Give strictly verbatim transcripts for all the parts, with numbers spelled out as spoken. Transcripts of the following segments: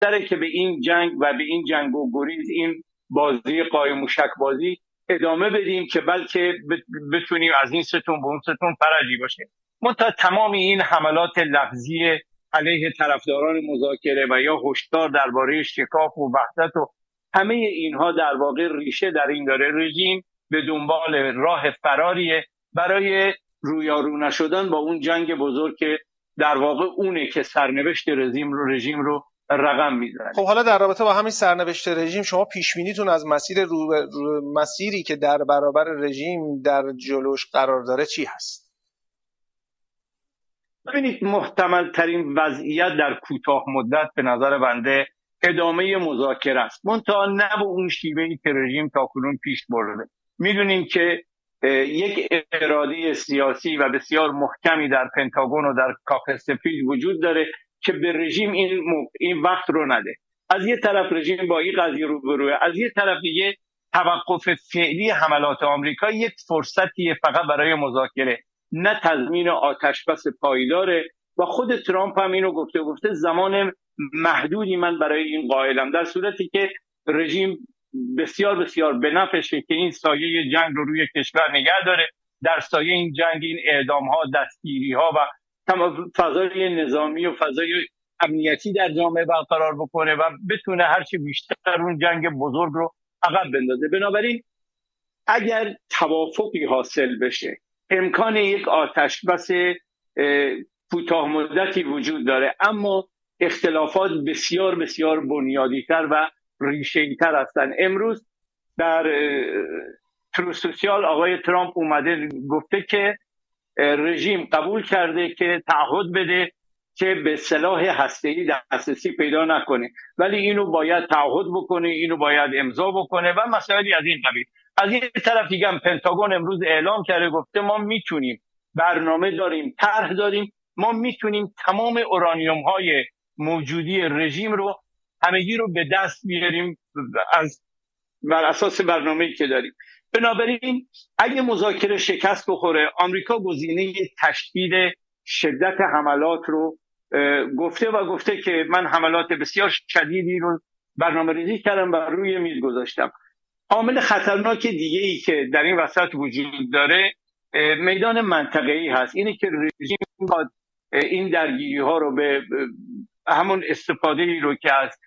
بهتره که به این جنگ و به این جنگ و گریز، این بازی قایم موشک بازی ادامه بدیم که بلکه بتونیم از این ستون به اون ستون فرجی باشیم. منتها تمام این حملات لفظی علیه طرفداران مذاکره و یا هشدار درباره شکاف و وحدت و همه اینها در واقع ریشه در این داره. رژیم به دنبال راه فراریه برای رویارو نشدن با اون جنگ بزرگ که در واقع اونه که سرنوشت رژیم رو رژیم رو رقم میزنه. خب حالا در رابطه با همین سرنوشت رژیم، شما پیش بینیتون از مسیر رو... رو... مسیری که در برابر رژیم در جلوش قرار داره چی هست؟ ببینید، محتمل ترین وضعیت در کوتاه مدت به نظر بنده ادامه مذاکره است، منتها نه به اون شیوهی که رژیم تاکنون پیش برده. میدونیم که یک اراده سیاسی و بسیار محکمی در پنتاگون و در کاخ سفید وجود داره که به رژیم این این وقت رو نده. از یه طرف رژیم با این قضیه روبروه، از یه طرف دیگه توقف فعلی حملات آمریکا یک فرصتیه فقط برای مذاکره، نه تضمین آتشبس پایداره. و خود ترامپ هم اینو گفته گفته زمان محدودی من برای این قائلم، در صورتی که رژیم بسیار بسیار به نفعشه که این سایه جنگ رو روی کشور نگه داره، در سایه این جنگ این اعدام ها، دستگیری ها و فضای نظامی و فضای امنیتی در جامعه برقرار بکنه و بتونه هرچی بیشتر اون جنگ بزرگ رو عقب بندازه. بنابراین اگر توافقی حاصل بشه، امکان یک آتشبس کوتاه مدتی وجود داره، اما اختلافات بسیار بسیار بنیادی‌تر و ریشه‌ای‌تر هستن. امروز در ترو سوشیال آقای ترامپ اومده گفته که رژیم قبول کرده که تعهد بده که به سلاح هسته‌ای دسترسی پیدا نکنه، ولی اینو باید تعهد بکنه، اینو باید امضا بکنه و مسائلی از این قبیل. از این طرف دیگه هم پنتاگون امروز اعلام کرده، گفته ما میتونیم، برنامه داریم، طرح داریم، ما میتونیم تمام اورانیوم های موجودی رژیم رو همگی رو به دست بیاریم از بر اساس برنامه‌ای که داریم. بنابراین اگه مذاکره شکست بخوره، آمریکا گزینه تشدید شدت حملات رو گفته و گفته که من حملات بسیار شدیدی رو برنامه‌ریزی کردم و روی میز گذاشتم. عامل خطرناک دیگه ای که در این وسط وجود داره میدان منطقه‌ای هست. اینه که رژیم باید این درگیری ها رو به همون استفاده ای رو که از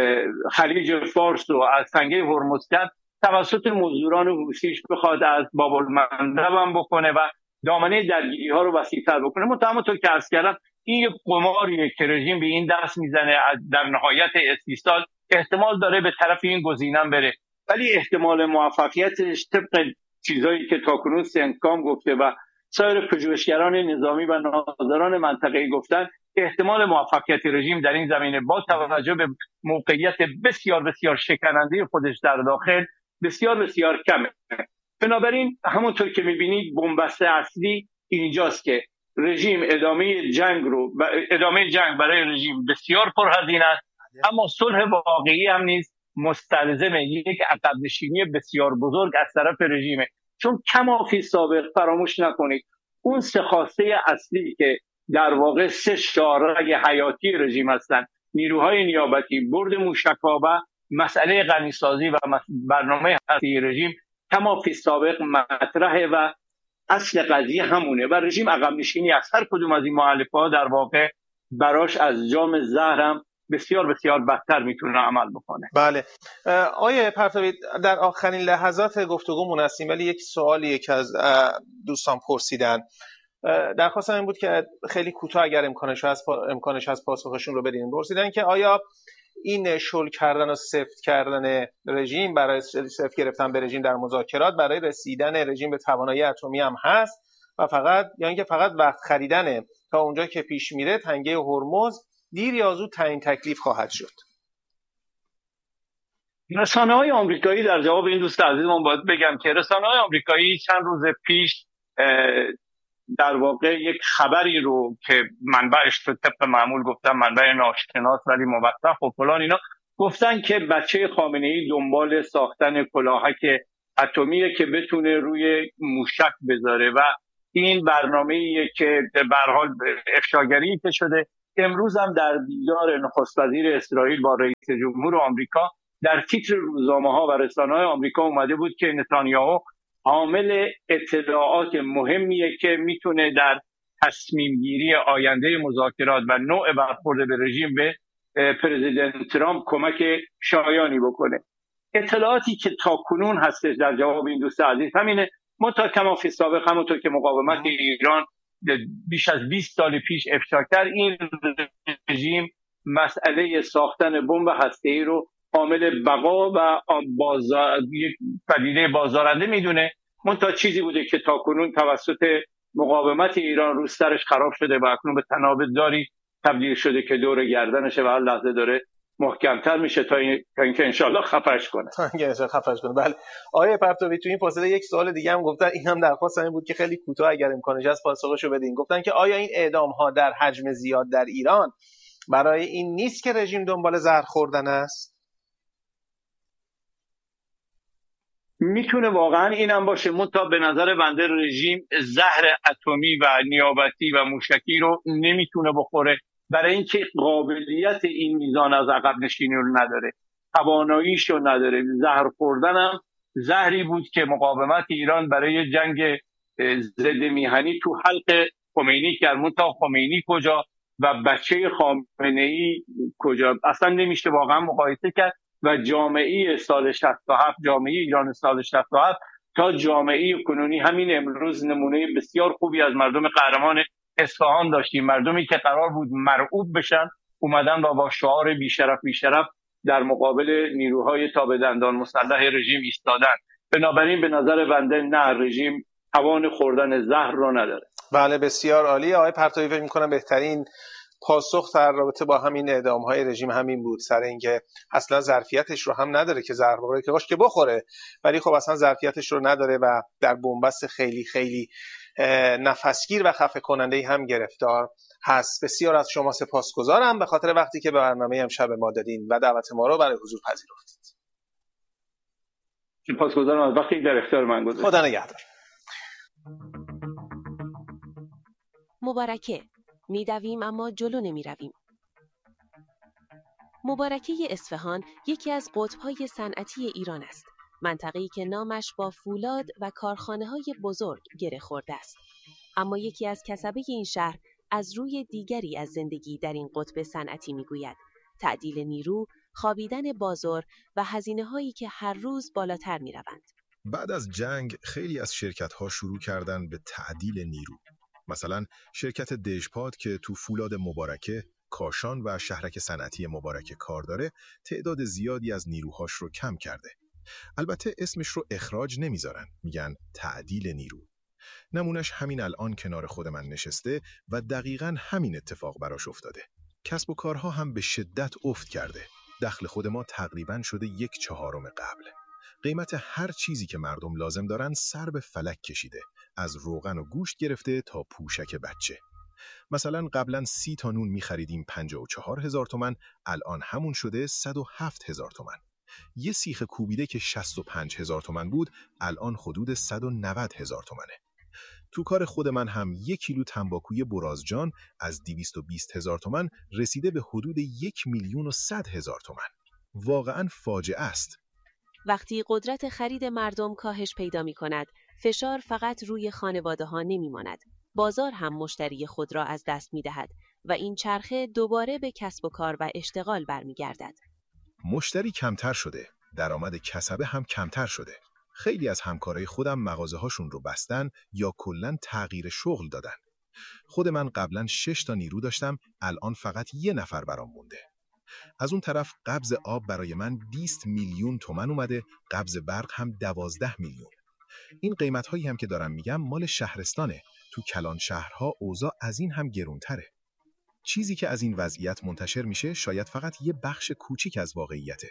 خلیج فارس و از تنگه هرمز کرد توسط مزدوران حوثیش بخواد از باب المندب هم بکنه و دامنه درگیری ها رو وسیع‌تر بکنه. همونطور که عرض کردم این یک قماریه که رژیم به این دست میزنه، در نهایت استیصال احتمال داره به طرف این گزینه بره، ولی احتمال موفقیتش طبق چیزایی که تاکنون سنتکام گفته و سایر پژوهشگران نظامی و ناظران منطقه‌ای گفتن، احتمال موفقیت رژیم در این زمینه با توجه به موقعیت بسیار بسیار شکننده خودش در داخل بسیار بسیار کمه. بنابراین همونطور که می‌بینید بنبست اصلی اینجاست که رژیم ادامه جنگ رو ادامه جنگ برای رژیم بسیار پرهزینه است، اما صلح واقعی هم نیست، مستلزم یک عقب نشینی بسیار بزرگ از طرف رژیمه. چون کما فی سابق فراموش نکنید اون سه خواسته اصلی که در واقع سه شارگ حیاتی رژیم هستند، نیروهای نیابتی، برد موشک‌ها و مسئله غنیسازی و برنامه هستی رژیم، کما فی سابق مطرحه و اصل قضیه همونه و رژیم عقب نشینی از هر کدوم از این مؤلفه‌ها در واقع براش از جام زهرم بسیار بسیار بدتر میتونه عمل بکنه. بله آیه پرتوی، در آخرین لحظات گفتگومون هستیم، ولی یک سوالی که از دوستان پرسیدن، درخواستم این بود که خیلی کوتاه اگر امکانش هست امکانش هست پاسخشون رو بدین. پرسیدن که آیا این شل کردن و سفت کردن رژیم، برای سفت گرفتن به رژیم در مذاکرات برای رسیدن رژیم به توانایی اتمی هم هست و فقط یا اینکه فقط وقت خریدنه تا اونجا که پیش میره تنگه هرمز دیر یا زود تعیین تکلیف خواهد شد؟ رسانه‌های آمریکایی، در جواب این دوست عزیزمون باید بگم که رسانه‌های آمریکایی چند روز پیش در واقع یک خبری رو که منبعش رو طبق معمول گفتن منبع ناشناس ولی موثق و فلان اینا، گفتن که بچه خامنه‌ای دنبال ساختن کلاهک اتمیه که بتونه روی موشک بذاره و این برنامه‌ایه که به هر حال افشاگری که شده امروز هم در دیدار نخست وزیر اسرائیل با رئیس جمهور آمریکا در تیتر روزنامه‌ها و رسانه‌های آمریکا اومده بود که نتانیاهو عامل اطلاعات مهمیه که میتونه در تصمیم گیری آینده مذاکرات و نوع برخورد به رژیم به پرزیدنت ترامپ کمک شایانی بکنه. اطلاعاتی که تا کنون هستش در جواب این دوست عزیز همینه. منتها کما فی سابق، همونطور که مقاومت ایران بیش از بیست سال پیش افشا کرد، این رژیم مسئله ساختن بمب هسته‌ای رو عامل بقا و بازار یک پدیده بازدارنده میدونه. منتها چیزی بوده که تا کنون توسط مقاومت ایران رو سرش خراب شده و اکنون به تنابضداری تبدیل شده که دور گردنشه و هر لحظه داره محکمتر میشه تا اینکه انشالله خفش کنه. تا اینکه انشالله خفش کنه. بله آقای پرتوی، تو این فاصله یک سوال دیگه هم گفتن، این هم درخواست این بود که خیلی کوتاه اگر امکانش هست پاسخشو بدین. گفتن که آیا این اعدام ها در حجم زیاد در ایران برای این نیست که رژیم دنبال زهر خوردن است؟ میتونه واقعا اینم باشه، منتها به نظر بنده رژیم زهر اتمی و نیابتی و موشکی رو نمیتونه بخوره، برای اینکه قابلیت این میزان از عقب نشینی رو نداره، تواناییش رو نداره. زهر خوردنم زهری بود که مقاومت ایران برای جنگ ضد میهنی تو حلق خمینی کرد. منتها خمینی کجا و بچه خامنه‌ای کجا؟ اصلا نمیشه واقعا مقایسه کرد. و جامعه سال شصت و هفت، جامعه ایران سال شصت و هفت تا جامعه کنونی همین امروز نمونه بسیار خوبی از مردم قهرمان اصفهان داشتیم. مردمی که قرار بود مرعوب بشن اومدن و با شعار بیشرف بیشرف در مقابل نیروهای تابع دندان مسلح رژیم ایستادن. بنابراین به نظر بنده نه، رژیم توان خوردن زهر رو نداره. بله بسیار عالی آقای پرتوی. فکر می‌کنم بهترین پاسخ در رابطه با همین اعدام‌های رژیم همین بود، سر اینکه اصلا ظرفیتش رو هم نداره که زهر بخوره، که باش که بخوره ولی خب اصلا ظرفیتش رو نداره و در بنبست خیلی خیلی نفسگیر و خفه کننده هم گرفتار هست. بسیار از شما سپاسگزارم به خاطر وقتی که به برنامه امشب ما دادین و دعوت ما رو برای حضور پذیرفتید. سپاسگزارم از وقتی در اختیار من گذاشتید. خدا نگهدار. مبارکه، می‌دویم اما جلو نمی‌رویم. مبارکه اصفهان یکی از قطب‌های صنعتی ایران است. منطقه‌ای که نامش با فولاد و کارخانه‌های بزرگ گره خورده است. اما یکی از کسبه این شهر از روی دیگری از زندگی در این قطب صنعتی می‌گوید: تعدیل نیرو، خوابیدن بازار و هزینه‌هایی که هر روز بالاتر می‌روند. بعد از جنگ خیلی از شرکت‌ها شروع کردن به تعدیل نیرو. مثلا شرکت دژپاد که تو فولاد مبارکه، کاشان و شهرک صنعتی مبارکه کار داره، تعداد زیادی از نیروهاش رو کم کرده. البته اسمش رو اخراج نمیذارن، میگن تعدیل نیرو. نمونش همین الان کنار خود من نشسته و دقیقاً همین اتفاق براش افتاده. کسب و کارها هم به شدت افت کرده. دخل خود ما تقریباً شده یک چهارم قبل. قیمت هر چیزی که مردم لازم دارن سر به فلک کشیده، از روغن و گوشت گرفته تا پوشک بچه. مثلا قبلا سی تا نون می خریدیم پنجاه و چهار هزار تومن، الان همون شده صد و هفت هزار تومن. یه سیخ کوبیده که شصت و پنج هزار تومن بود الان حدود صد و نود هزار تومنه. تو کار خود من هم یک کیلو تنباکوی برازجان از دویست و بیست هزار تومن رسیده به حدود یک میلیون و صد هزار تومن. واقعا فاجعه است. وقتی قدرت خرید مردم کاهش پیدا می کند، فشار فقط روی خانواده ها نمی ماند. بازار هم مشتری خود را از دست می دهد و این چرخه دوباره به کسب و کار و اشتغال برمی گردد. مشتری کمتر شده، درآمد کسبه هم کمتر شده. خیلی از همکارای خودم مغازه هاشون رو بستن یا کلاً تغییر شغل دادن. خود من قبلا شش تا نیرو داشتم، الان فقط یه نفر برام مونده. از اون طرف قبض آب برای من بیست میلیون تومن اومده، قبض برق هم دوازده میلیون. این قیمت هایی هم که دارم میگم مال شهرستانه. تو کلان شهرها اوضاع از این هم گرونتره. چیزی که از این وضعیت منتشر میشه شاید فقط یه بخش کوچیک از واقعیته.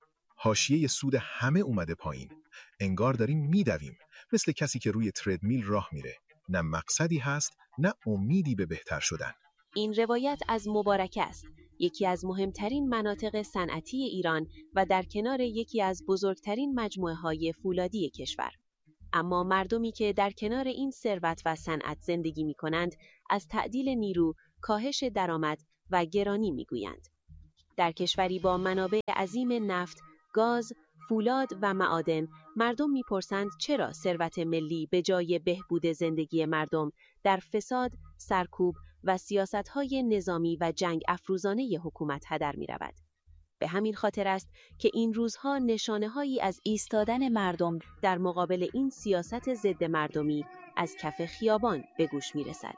حاشیه سود همه اومده پایین. انگار داریم میدویم، مثل کسی که روی تردمیل راه میره. نه مقصدی هست، نه امیدی به بهتر شدن. این روایت از مبارکه است، یکی از مهمترین مناطق صنعتی ایران و در کنار یکی از بزرگترین مجموعه‌های فولادی کشور. اما مردمی که در کنار این ثروت و صنعت زندگی می‌کنند، از تعدیل نیرو، کاهش درآمد و گرانی میگویند. در کشوری با منابع عظیم نفت، گاز، فولاد و معادن، مردم میپرسند چرا ثروت ملی به جای بهبود زندگی مردم در فساد، سرکوب و سیاست‌های نظامی و جنگ افروزانه حکومت هدر می‌رود. به همین خاطر است که این روزها نشانه‌هایی از ایستادن مردم در مقابل این سیاست ضد مردمی از کف خیابان به گوش می‌رسد.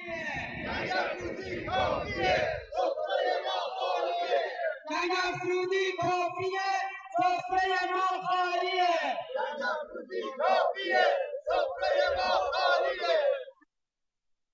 نگفرودی کافیه سفره ما خالیه نگفرودی کافیه سفره ما خالیه